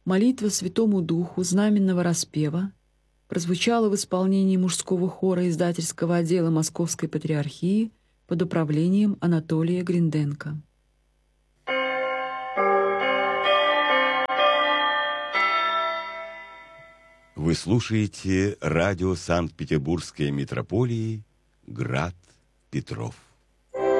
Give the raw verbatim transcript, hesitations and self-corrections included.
Молитва Святому Духу знаменного распева прозвучала в исполнении мужского хора издательского отдела Московской Патриархии под управлением Анатолия Гринденко. Вы слушаете радио Санкт-Петербургской митрополии «Град Петров».